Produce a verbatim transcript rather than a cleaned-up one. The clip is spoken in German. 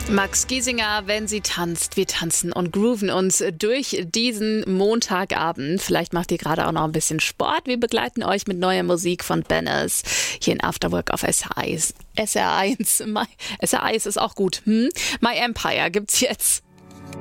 Max Giesinger, wenn sie tanzt, wir tanzen und grooven uns durch diesen Montagabend. Vielleicht macht ihr gerade auch noch ein bisschen Sport. Wir begleiten euch mit neuer Musik von Benners hier in Afterwork auf S R eins. S R eins, My, S R eins ist auch gut. Hm? My Empire gibt's jetzt.